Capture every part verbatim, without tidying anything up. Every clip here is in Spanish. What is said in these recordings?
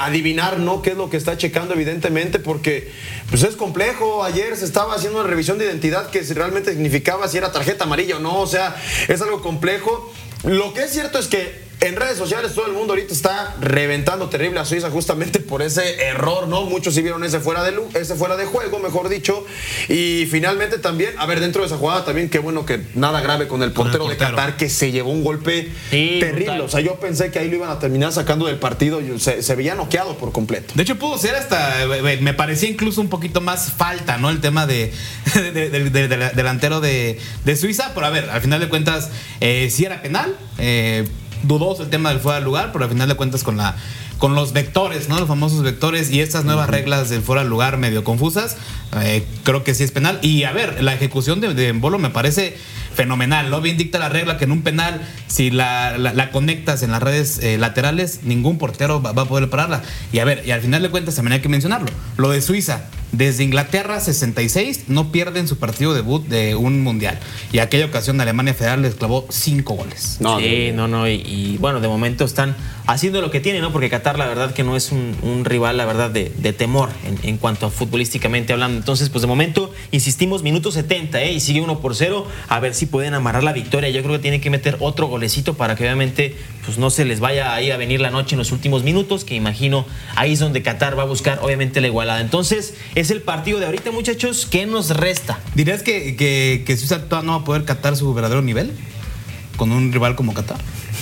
adivinar, ¿no? Qué es lo que está checando, evidentemente, porque pues es complejo. Ayer se estaba haciendo una revisión de identidad que realmente significaba si era tarjeta amarilla o no. O sea, es algo complejo. Lo que es cierto es que en redes sociales todo el mundo ahorita está reventando terrible a Suiza justamente por ese error, ¿no? Muchos sí vieron ese fuera de, ese fuera de juego, mejor dicho. Y finalmente también, a ver, dentro de esa jugada también, qué bueno que nada grave con el portero, con el portero. de Qatar, que se llevó un golpe sí, terrible. Total. O sea, yo pensé que ahí lo iban a terminar sacando del partido y se, se veía noqueado por completo. De hecho, pudo ser hasta, me parecía incluso un poquito más falta, ¿no? El tema de, de, de, de, de, de delantero de, de Suiza. Pero a ver, al final de cuentas, eh, sí era penal. Eh, dudoso el tema del fuera de lugar, pero al final de cuentas con la con los vectores, ¿no? Los famosos vectores y estas nuevas uh-huh. reglas del fuera de lugar medio confusas, eh, creo que sí es penal. Y a ver, la ejecución de, de Embolo me parece fenomenal, ¿no? Bien dicta la regla que en un penal, si la, la, la conectas en las redes eh, laterales, ningún portero va, va a poder pararla. Y a ver, y al final de cuentas también hay que mencionarlo, lo de Suiza, desde Inglaterra sesenta y seis no pierden su partido debut de un mundial. Y aquella ocasión Alemania Federal les clavó cinco goles. No, sí, no, no. Y, y bueno, de momento están haciendo lo que tienen, ¿no? Porque Qatar, la verdad, que no es un, un rival, la verdad, de, de temor en, en cuanto a futbolísticamente hablando. Entonces, pues de momento, insistimos, minuto setenta, ¿eh? Y sigue uno por cero. A ver si pueden amarrar la victoria. Yo creo que tienen que meter otro golecito para que obviamente pues no se les vaya ahí a venir la noche en los últimos minutos, que imagino ahí es donde Qatar va a buscar, obviamente, la igualada. Entonces, es el partido de ahorita, muchachos. ¿Qué nos resta? ¿Dirías que, que, que Suiza no va a poder catar su verdadero nivel con un rival como Qatar?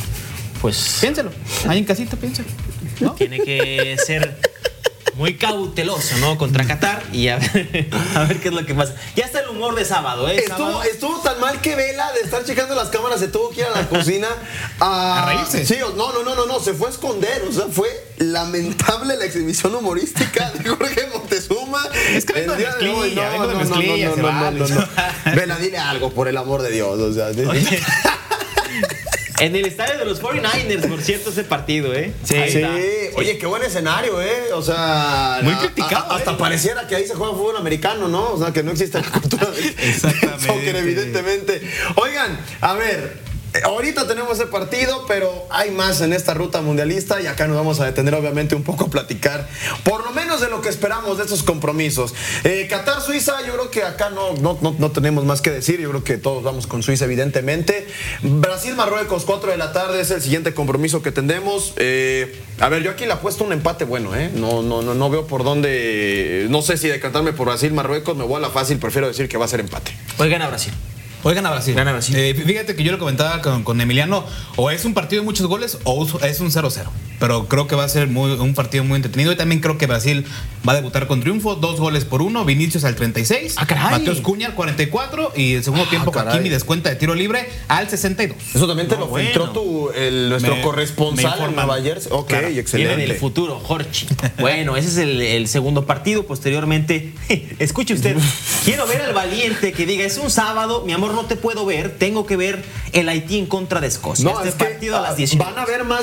Pues piénselo, ahí en casita, piénselo, ¿no? Tiene que ser muy cauteloso, ¿no? Contra Qatar y a ver, a ver qué es lo que pasa. Ya está el humor de sábado, ¿eh? Estuvo, sábado. estuvo tan mal que Vela, de estar checando las cámaras, se tuvo que ir a la cocina a, a reírse. Sí, no, no, no, no, no, se fue a esconder. O sea, fue lamentable la exhibición humorística de Jorge Montezuma. Es que vengo de mezclilla, vengo de mezclilla. No, no, no, no. Vela, dile algo, por el amor de Dios. O sea, oye, en el estadio de los cuarenta y nueve ers, por cierto, ese partido, ¿eh? Sí, sí. Oye, qué buen escenario, ¿eh? O sea, muy criticado. A, a, hasta ¿eh? pareciera que ahí se juega fútbol americano, ¿no? O sea, que no existe la cultura del, del soccer, evidentemente. Oigan, a ver. Ahorita tenemos ese partido, pero hay más en esta ruta mundialista y acá nos vamos a detener obviamente un poco a platicar, por lo menos de lo que esperamos de estos compromisos. Eh, Qatar-Suiza, yo creo que acá no, no, no, no tenemos más que decir, yo creo que todos vamos con Suiza evidentemente. Brasil-Marruecos, cuatro de la tarde es el siguiente compromiso que tendremos. Eh, a ver, yo aquí le apuesto un empate bueno, ¿eh? No, no, no, no veo por dónde, no sé si decantarme por Brasil-Marruecos, me voy a la fácil, prefiero decir que va a ser empate. Hoy gana Brasil. Hoy gana Brasil. Gana Brasil. Eh, fíjate que yo lo comentaba con, con Emiliano, o es un partido de muchos goles o es un cero cero. Pero creo que va a ser muy, un partido muy entretenido. Y también creo que Brasil va a debutar con triunfo. Dos goles por uno. Vinicius al treinta y seis. Ah, caray. Mateus Cunha al cuarenta y cuatro. Y el segundo ah, tiempo Hakimi descuenta de tiro libre al sesenta y dos. Eso también te no, lo bueno. filtró tu, el, nuestro me, corresponsal me en Nueva Jersey. Ok, claro. Excelente. Viene del futuro, Jorge. Bueno, ese es el, el segundo partido. Posteriormente, escuche usted, quiero ver al valiente que diga, es un sábado, mi amor, no te puedo ver. Tengo que ver el Haití en contra de Escocia. No, este es partido que, a las diecinueve. Van a haber más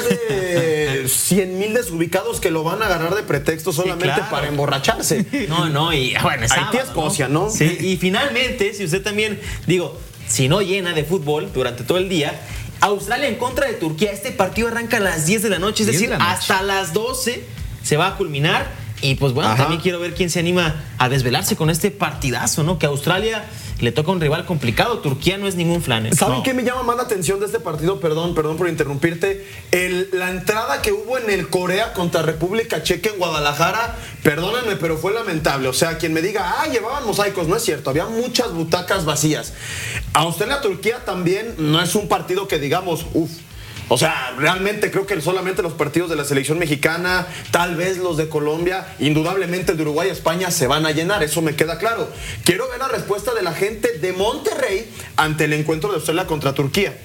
de cien mil desubicados que lo van a agarrar de pretexto solamente sí, claro. para emborracharse. No, no, y bueno, es Haití, Escocia, ¿no? ¿no? Sí, y finalmente, si usted también, digo, si no llena de fútbol durante todo el día, Australia en contra de Turquía, este partido arranca a las diez de la noche, es decir, hasta las doce se va a culminar. Y pues bueno, Ajá. también quiero ver quién se anima a desvelarse con este partidazo, ¿no? Que a Australia le toca un rival complicado. Turquía no es ningún flan. ¿Saben no. qué me llama más la atención de este partido? Perdón, perdón por interrumpirte. El, la entrada que hubo en el Corea contra República Checa en Guadalajara, perdónenme, pero fue lamentable. O sea, quien me diga, ah, llevaban mosaicos, no es cierto. Había muchas butacas vacías. Australia-Turquía también no es un partido que digamos, uff. O sea, realmente creo que solamente los partidos de la selección mexicana, tal vez los de Colombia, indudablemente el de Uruguay y España se van a llenar, eso me queda claro. Quiero ver la respuesta de la gente de Monterrey ante el encuentro de Australia contra Turquía.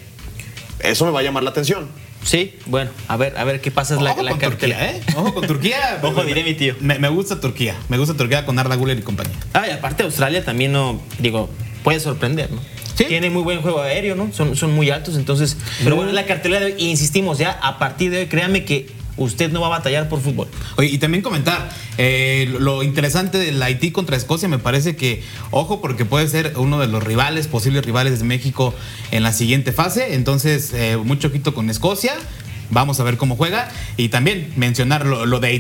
Eso me va a llamar la atención. Sí, bueno, a ver, a ver qué pasa. Ojo la, con la Turquía, ¿eh? Ojo con Turquía. Ojo, diré mi tío. Me, me gusta Turquía, me gusta Turquía con Arda Güler y compañía. Ah, y aparte Australia también no, digo, puede sorprender, ¿no? ¿Sí? Tiene muy buen juego aéreo, ¿no? Son, son muy altos, entonces. Pero bueno, la cartelera de hoy, e insistimos ya, a partir de hoy, créame que usted no va a batallar por fútbol. Oye, y también comentar, eh, lo interesante del Haití contra Escocia, me parece que, ojo, porque puede ser uno de los rivales, posibles rivales de México en la siguiente fase. Entonces, eh, mucho ojito con Escocia. Vamos a ver cómo juega. Y también mencionar lo, lo de Haití.